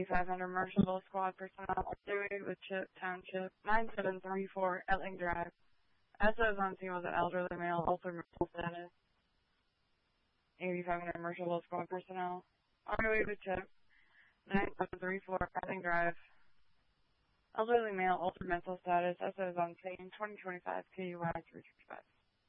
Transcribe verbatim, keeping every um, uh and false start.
eighty-five hundred Marshallville Squad personnel on duty with Chip Township, nine seven three four Etling Drive. S O is on scene with an elderly male, also mental status. eighty-five hundred Marshallville Squad personnel on duty with Chip, nine seven three four Etling Drive. Elderly male, altered mental status. S O is on scene, twenty twenty-five K U I three three five.